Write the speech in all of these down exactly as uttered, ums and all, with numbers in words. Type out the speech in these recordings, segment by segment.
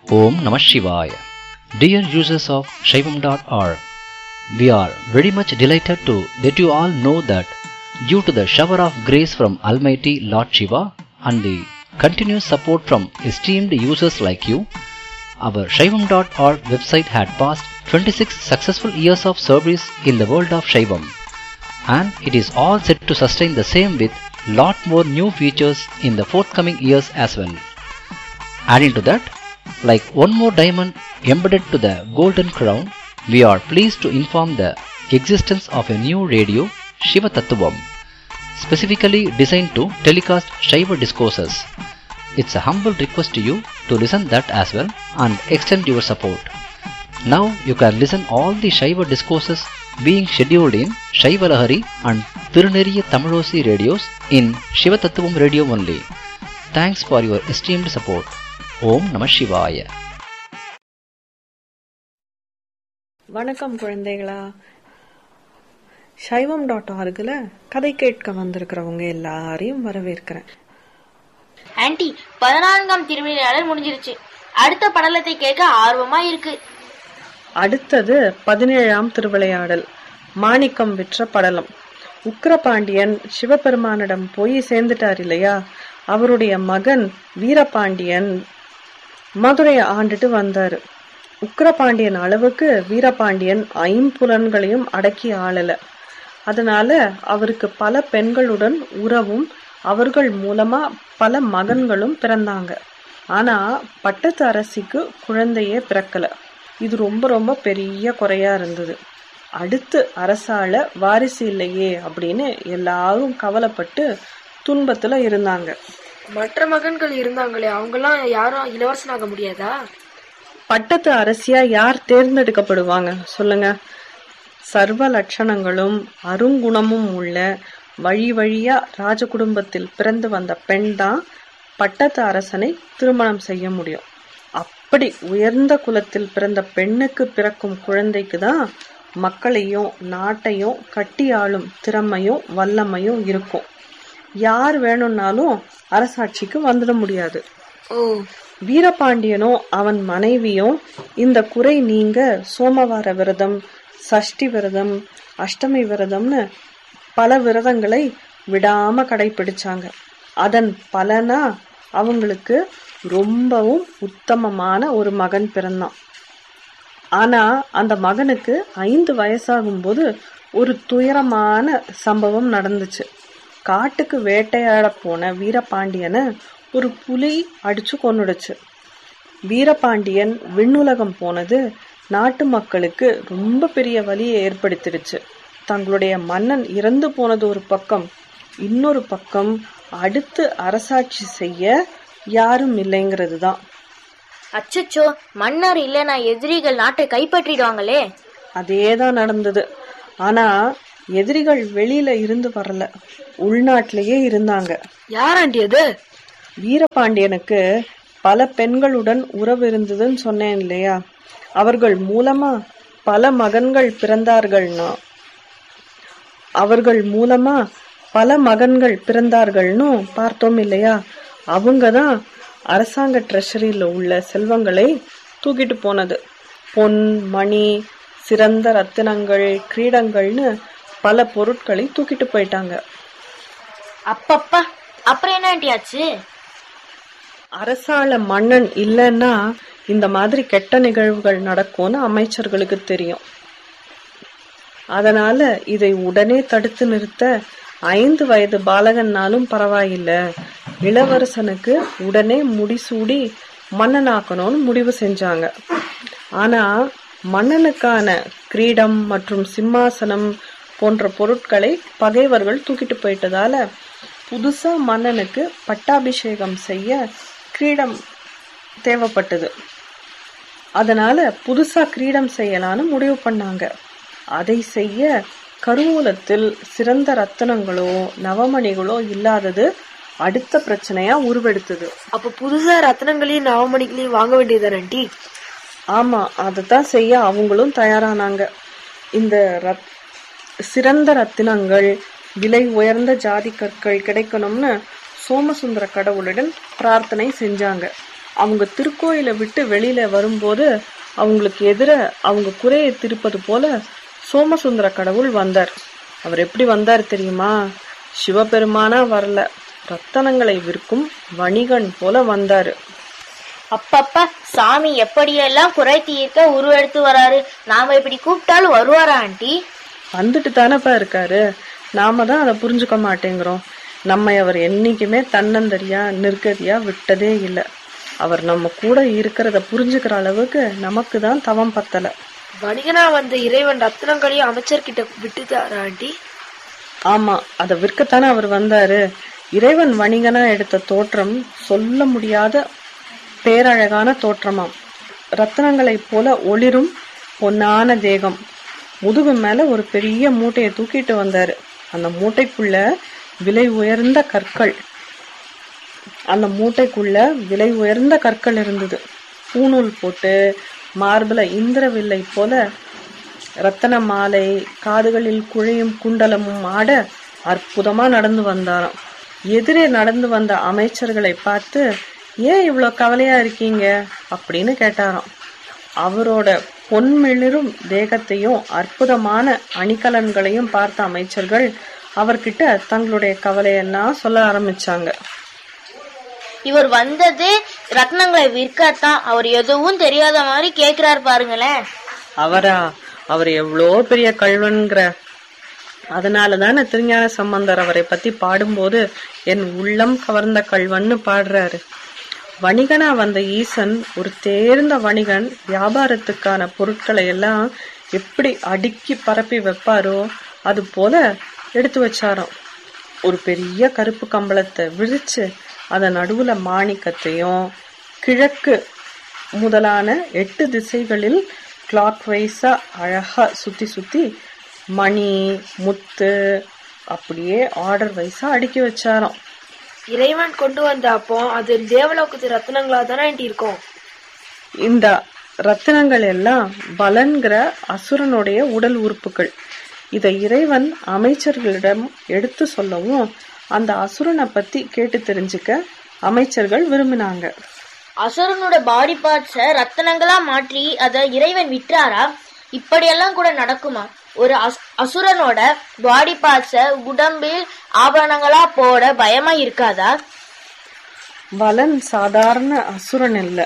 Om Namah Shivaya. Dear users of Shaivam dot org, we are very much delighted to let you all know that due to the shower of grace from Almighty Lord Shiva and the continuous support from esteemed users like you, our Shaivam dot org website had passed twenty-six successful years of service in the world of Shaivam, and it is all set to sustain the same with lot more new features in the forthcoming years as well. Adding to that, like one more diamond embedded to the golden crown, we are pleased to inform the existence of a new radio, Shiva Tattvam, specifically designed to telecast Shaiva discourses. It's a humble request to you to listen that as well and extend your support. Now you can listen all the Shaiva discourses being scheduled in Shaiva Lahari and Tiruneriya Tamilosi radios in Shiva Tattvam radio only. Thanks for your esteemed support. Om Namah Shivaya. வணக்கம் குழந்தைகளா. சைவம் dot ஆர்கில் கதை கேட்க வந்திருக்கிறவங்க எல்லாரையும் வரவேற்கிறேன். Anti, பதினான்காம் திருவிளையாடல் முடிஞ்சிருச்சு. அடுத்த படலத்தை கேட்க ஆர்வமா இருக்கு. அடுத்தது பதினேழாம் திருவிளையாடல், மாணிக்கம் விற்ற படலம். உக்கிரபாண்டியன் சிவபெருமானிடம் போய் சேர்ந்துட்டார் இல்லையா? அவருடைய மகன் வீரபாண்டியன் மதுரையை ஆண்டுட்டு வந்தாரு. உக்கிரபாண்டியன் அளவுக்கு வீரபாண்டியன் ஐம்புலன்களையும் அடக்கி ஆளல. அதனால அவருக்கு பல பெண்களுடன் உறவும் அவர்கள் மூலமா பல மகன்களும் பிறந்தாங்க. ஆனா பட்டத்து அரசிக்கு குழந்தையே பிறக்கல. இது ரொம்ப ரொம்ப பெரிய குறையா இருந்தது. அடுத்து அரசால வாரிசு இல்லையே அப்படின்னு எல்லாரும் கவலைப்பட்டு துன்பத்துல இருந்தாங்க. மற்ற மகன்கள் இருந்தாங்களே, அவங்கெல்லாம் யாரும் இளவரசனாக முடியாதா? பட்டத்து அரசியா யார் தேர்ந்தெடுக்கப்படுவாங்க சொல்லுங்க? சர்வ லட்சணங்களும் அருங்குணமும் உள்ள வழி வழியா ராஜ குடும்பத்தில் பிறந்து வந்த பெண் தான் பட்டத்து அரசனை திருமணம் செய்ய முடியும். அப்படி உயர்ந்த குலத்தில் பிறந்த பெண்ணுக்கு பிறக்கும் குழந்தைக்கு தான் மக்களையும் நாட்டையும் கட்டி ஆளும் திறமையும் வல்லமையும் இருக்கும். யார் வேணும்னாலும் அரசாட்சிக்கு வந்துட முடியாது. ஓ, வீரபாண்டியனும் அவன் மனைவியும் இந்த குறை நீங்க சோமவார விரதம், சஷ்டி விரதம், அஷ்டமி விரதம்னு பல விரதங்களை விடாம கடைபிடிச்சாங்க. அதன் பலனா அவங்களுக்கு ரொம்பவும் உத்தமமான ஒரு மகன் பிறந்தான். ஆனா அந்த மகனுக்கு ஐந்து வயசாகும் போது ஒரு துயரமான சம்பவம் நடந்துச்சு. காட்டுக்கு வேட்டையாட போன வீரபாண்டியனை ஒரு புலி அடிச்சு கொன்னுடுச்சு. வீரபாண்டியன் விண்ணுலகம் போனது நாட்டு மக்களுக்கு ரொம்ப பெரிய வலியை ஏற்படுத்திடுச்சு. தங்களுடைய மன்னன் இறந்து போனது ஒரு பக்கம், இன்னொரு பக்கம் அடுத்து அரசாட்சி செய்ய யாரும் இல்லைங்கிறது தான். அச்சச்சோ, மன்னர் இல்லைனா எதிரிகள் நாட்டை கைப்பற்றிடுவாங்களே. அதேதான் நடந்தது. ஆனா எதிரிகள் வெளியில இருந்து வரல, உள்நாட்டிலேயே இருந்தாங்க. யாராண்டி அது? வீரபாண்டியனுக்கு பல பெண்களுடன் உறவு இருந்ததுன்னு சொன்னேன் இல்லையா? அவர்கள் மூலமா பல மகன்கள் பிறந்தார்கள்னா அவர்கள் மூலமா பல மகன்கள் பிறந்தார்கள்னு பார்த்தோம் இல்லையா? அவங்கதான் அரசாங்க ட்ரெஷரியில உள்ள செல்வங்களை தூக்கிட்டு போனது. பொன், மணி, சிறந்த ரத்தினங்கள், கிரீடங்கள்னு பல பொருட்களை தூக்கிட்டு போயிட்டாங்க. அப்பப்பா, அப்புறம் என்ன ஆச்சு? அரசால மன்னன் இல்லைன்னா இந்த மாதிரி கெட்ட நிகழ்வுகள் நடக்கும்னு அமைச்சர்களுக்கு தெரியும். அதனால இதை உடனே தடுத்து நிறுத்த ஐந்து வயது பாலகன்னாலும் பரவாயில்ல, இளவரசனுக்கு உடனே முடிசூடி மன்னனாக்கணும்னு முடிவு செஞ்சாங்க. ஆனா மன்னனுக்கான கிரீடம் மற்றும் சிம்மாசனம் போன்ற பொருட்களை பகைவர்கள் தூக்கிட்டு போயிட்டதால புதுசா மன்னனுக்கு பட்டாபிஷேகம் செய்ய கிரீடம் தேவைப்பட்டது. அதனால புதுசா கிரீடம் செய்யலான்னு முடிவு பண்ணாங்க. அதை செய்ய கருவூலத்தில் சிறந்த ரத்தினங்களோ நவமணிகளோ இல்லாதது அடுத்த பிரச்சனையா உருவெடுத்தது. அப்ப புதுசா ரத்னங்களையும் நவமணிகளையும் வாங்க வேண்டியதானே? ஆமா, அதைத்தான் செய்ய அவங்களும் தயாரானாங்க. இந்த ரத் சிறந்த ரத்தினங்கள், விலை உயர்ந்த ஜாதி கற்கள் கிடைக்கணும்னு சோமசுந்தர கடவுளுடன் பிரார்த்தனை செஞ்சாங்க. அவங்க திருக்கோயிலை விட்டு வெளியில வரும்போது அவங்களுக்கு எதிர அவங்க குறையை திருப்பது போல சோமசுந்தர கடவுள் வந்தார். அவர் எப்படி வந்தார் தெரியுமா? சிவபெருமானா வரல, ரத்தனங்களை விற்கும் வணிகன் போல வந்தாரு. அப்பப்பா, சாமி எப்படியெல்லாம் குறை தீர்க்க உருவெடுத்து வராரு. நாம இப்படி கூப்பிட்டாலும் வருவாரா ஆண்டி? வந்துட்டு தானப்பா இருக்காரு. நாம தான் அதை புரிஞ்சுக்க மாட்டேங்கிறோம். நம்ம அவர் என்னைக்குமே தன்னந்தரியா நிர்கதியா விட்டதே இல்லை. அவர் நம்ம கூட இருக்கிறத புரிஞ்சுக்கிற அளவுக்கு நமக்கு தான் தவம் பத்தல. வணிகனா வந்த இறைவன் ரத்னங்களையும் அமைச்சர்கிட்ட விட்டுதாரா ஆண்டி? ஆமா, அதை விற்கத்தானே அவர் வந்தாரு. இறைவன் வணிகனா எடுத்த தோற்றம் சொல்ல முடியாத பேரழகான தோற்றமாம். ரத்னங்களை போல ஒளிரும் பொன்னான தேகம். முதுகு மேல ஒரு பெரிய மூட்டையை தூக்கிட்டு வந்தாரு. அந்த மூட்டைக்குள்ள விலை உயர்ந்த கற்கள் அந்த மூட்டைக்குள்ள விலை உயர்ந்த கற்கள் இருந்தது. பூநூல் போட்டு மார்பல இந்திரவில்லை போல ரத்தன மாலை, காதுகளில் குழையும் குண்டலமும் ஆட அற்புதமா நடந்து வந்தாராம். எதிரே நடந்து வந்த அமைச்சர்களை பார்த்து, ஏன் இவ்வளவு கவலையா இருக்கீங்க அப்படின்னு கேட்டாராம். அவரோட பொன்மிளிரும் தேகத்தையும் அற்புதமான அணிகலன்களையும் பார்த்த அமைச்சர்கள் அவர்கிட்ட தங்களுடைய கவலையெல்லாம் சொல்ல ஆரம்பிச்சாங்க. இவர் வந்தது ரத்னங்களை விற்கத்தான். அவர் எதுவும் தெரியாத மாதிரி கேக்குறாரு பாருங்களேன். அவரா? அவர் எவ்வளோ பெரிய கள்வன்கிற. அதனாலதானே திருஞான சம்பந்தர் அவரை பத்தி பாடும்போது என் உள்ளம் கவர்ந்த கள்வன்னு பாடுறாரு. வணிகனா வந்த ஈசன் ஒரு தேர்ந்த வணிகன் வியாபாரத்துக்கான பொருட்களை எல்லாம் எப்படி அடுக்கி பரப்பி வைப்பாரோ அது போல எடுத்து வச்சாராம். ஒரு பெரிய கருப்பு கம்பளத்தை விரிச்சு அதன் நடுவுல மாணிக்கத்தையும் கிழக்கு முதலான எட்டு திசைகளில் கிளாக் வைஸா அழகா சுத்தி சுத்தி மணி முத்து அப்படியே ஆர்டர் வைஸா அடுக்கி வச்சாராம். இறைவன் கொண்டு வந்த அப்போ அது தேவலோகத்து ரத்னங்களா தானே இருக்கும். இந்த ரத்தினங்கள் எல்லாம் பலன்கிற அசுரனுடைய உடல் உறுப்புகள். இதை இறைவன் அமைச்சர்களிடம் எடுத்து சொல்லவும் அந்த அசுரனை பத்தி கேட்டு தெரிஞ்சுக்க அமைச்சர்கள் விரும்பினாங்க. அசுரனோட பாடி பார்ட்ஸ ரத்தனங்களா மாற்றி அத இறைவன் விற்றாரா? இப்படியெல்லாம் கூட நடக்குமா? ஒரு அசுரனோட பாடி பார்ட்ஸ உடம்பில் ஆபரணங்களா போட பயமா இருக்காதா? வலன் சாதாரண அசுரன் இல்ல,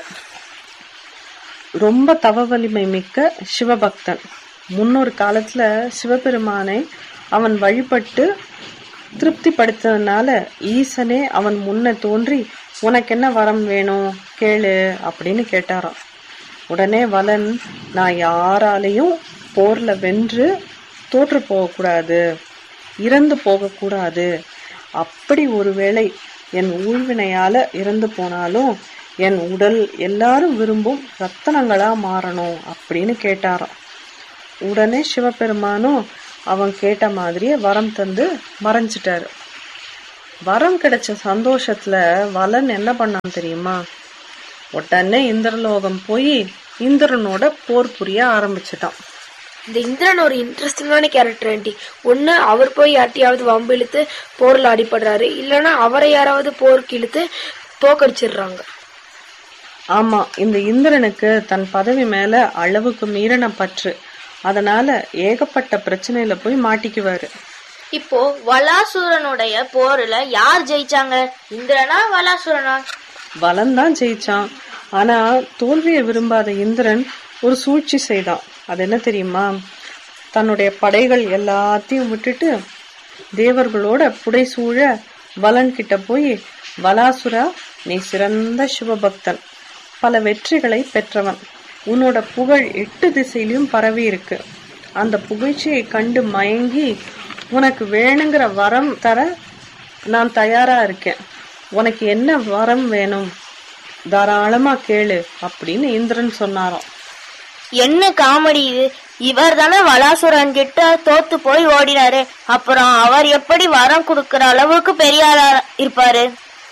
ரொம்ப தவ வலிமை மிக்க சிவபக்தன். முன்னொரு காலத்துல சிவபெருமானை அவன் வழிபட்டு திருப்தி படுத்ததுனால ஈசனே அவன் முன்ன தோன்றி உனக்கு என்ன வரம் வேணும் கேளு அப்படின்னு கேட்டாராம். உடனே வலன், நான் யாராலையும் போர்ல வென்று தோற்று போகக்கூடாது, இறந்து போகக்கூடாது, அப்படி ஒருவேளை என் ஊழ்வினையால இறந்து போனாலும் என் உடல் எல்லாரும் விரும்பும் ரத்தனங்களா மாறணும் அப்படின்னு கேட்டாராம். உடனே சிவபெருமானும் அவன் கேட்ட மாதிரியே வரம் தந்து மறைஞ்சிட்டாரு. வரம் கிடைச்ச சந்தோஷத்துல வலன் என்ன பண்ணான் தெரியுமா? உடனே இந்திரலோகம் போய் இந்திரனோட போர் புரிய ஆரம்பிச்சிட்டான். இந்த இந்திரன் ஒரு இன்ட்ரெஸ்டிங்கான கேரக்டர் ஆண்டி. ஒண்ணு அவர் போய் யார்ட்டையாவது வம்பு இழுத்து போர்ல அடிபடுறாரு, இல்லைன்னா அவரை யாராவது போருக்கு இழுத்து தோக்கடிச்சிடுறாங்க. ஆமா, இந்த இந்திரனுக்கு தன் பதவி மேல அளவுக்கு மீறின பற்று. அதனால ஏகப்பட்ட பிரச்சனையில போய் மாட்டிக்குவாரு. இப்போ வலாசுரனுடைய போர்ல யார் ஜெயிச்சாங்க? இந்திரனா வலாசுரனா? வலன் தான் ஜெயிச்சான். ஆனா தோல்வியை விரும்பாத இந்திரன் ஒரு சூழ்ச்சி செய்தான். அது என்ன தெரியுமா? தன்னுடைய படைகள் எல்லாத்தையும் விட்டுட்டு தேவர்களோட புடைசூழ வலன் கிட்ட போய், வலாசுரா, நீ சிறந்த சிவபக்தன், பல வெற்றிகளை பெற்றவன், உன்னோட புகழ் எட்டு திசையிலும் பரவி இருக்கு. அந்த புகழ்ச்சியை கண்டு மயங்கி உனக்கு வேணுங்கிற வரம் தர நான் தயாரா இருக்கேன். உனக்கு என்ன வரம் வேணும் தாராளமா கேளு அப்படின்னு இந்திரன் சொன்னாராம். என்ன காமெடி இது! இவர் தானே வலாசுரன் கிட்ட தோத்து போய் ஓடினாரு. அப்புறம் அவர் எப்படி வரம் கொடுக்கற அளவுக்கு பெரிய ஆளா இருப்பாரு?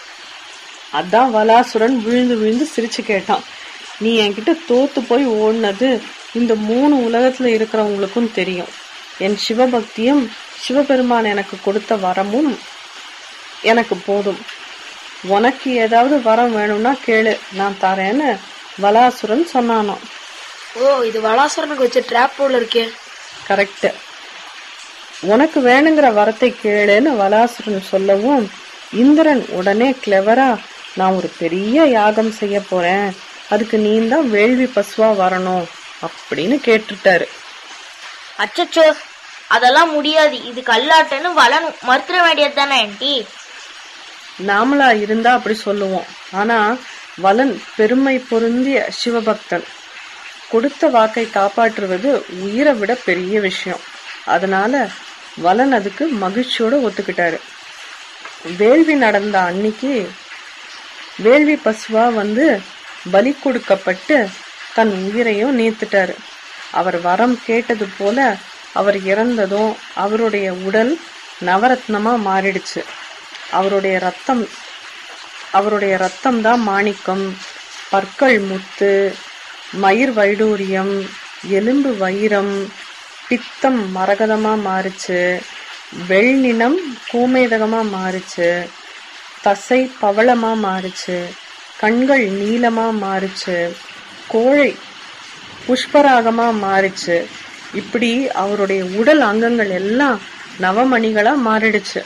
அதான் வலாசுரன் விழுந்து விழுந்து சிரிச்சு கேட்டான். நீ என்கிட்ட தோத்து போய் ஓடினது இந்த மூணு உலகத்துல இருக்கிறவங்களுக்கும் தெரியும். என் சிவபக்தியும் சிவபெருமான் எனக்கு கொடுத்த வரமும் எனக்கு போதும். உனக்கு ஏதாவது வரம் வேணும்னா கேளு, நான் தரேன்னு வலாசுரன் சொன்னானோ. ஓ, இது வலாசுரனுக்கு வச்ச ட்ராப் போல இருக்கே. கரெக்ட். உனக்கு வேணுங்கிற வரத்தை கேளுன்னு வலாசுரன் சொல்லவும் இந்திரன் உடனே கிளவரா, நான் ஒரு பெரிய யாகம் செய்ய போறேன், அதுக்கு நீ தான் வேள்வி பசுவா வரணும் அப்படின்னு கேட்டுட்டாரு. அச்சச்சோ, அதெல்லாம் முடியாது, இது கல்லாட்டன்னு வளன் மறுத்துட வேண்டியது தானே ஆண்டி? நாமளா இருந்தா அப்படி சொல்லுவோம். ஆனா வலன் பெருமை பொருந்திய சிவபக்தன். கொடுத்த வாக்கை காப்பாற்றுவது உயிரை விட பெரிய விஷயம். அதனால வலன் அதுக்கு மகிழ்ச்சியோட ஒத்துக்கிட்டாரு. வேள்வி நடந்த அன்னைக்கு வேள்வி பசுவா வந்து பலி கொடுக்கப்பட்டு தன் உயிரையும் நீத்துட்டாரு. அவர் வரம் கேட்டது போல அவர் இறந்ததும் அவருடைய உடல் நவரத்னமா மாறிடுச்சு. அவருடைய ரத்தம் அவருடைய ரத்தம் தான் மாணிக்கம், பற்கள் முத்து, மயிர் வைடூரியம், எலும்பு வைரம், பித்தம் மரகதமா மாறுச்சு, வெள்நினம் கோமேதகமா மாறுச்சு, தசை பவளமா மாறுச்சு, கண்கள் நீளமா மாறுச்சு, கோழை புஷ்பராகமா மாறுச்சு. இப்படி அவருடைய உடல் அங்கங்கள் எல்லாம் நவமணிகளா மாறிடுச்சு.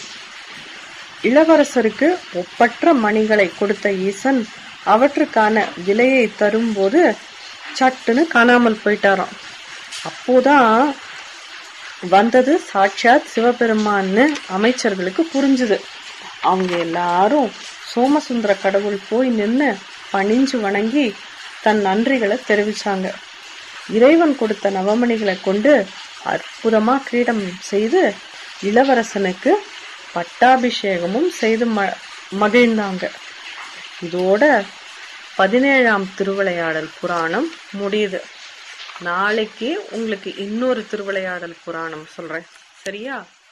இளவரசருக்கு ஒப்பற்ற மணிகளை கொடுத்த ஈசன் அவற்றுக்கான விலையை தரும்போது சட்டுன்னு காணாமல் போயிட்டாராம். அப்போதான் வந்தது சாட்சாத் சிவபெருமான்னு அமைச்சர்களுக்கு புரிஞ்சுது. அவங்க எல்லாரும் சோமசுந்தர கடவுள் போய் நின்னு பணிஞ்சு வணங்கி தன் நன்றிகளை தெரிவிச்சாங்க. இறைவன் கொடுத்த நவமணிகளை கொண்டு அற்புதமா கிரீடம் செய்து இளவரசனுக்கு பட்டாபிஷேகமும் செய்து ம மகிழ்ந்தாங்க. இதோட பதினேழாம் திருவிளையாடல் புராணம் முடியுது. நாளைக்கு உங்களுக்கு இன்னொரு திருவிளையாடல் புராணம் சொல்றேன், சரியா?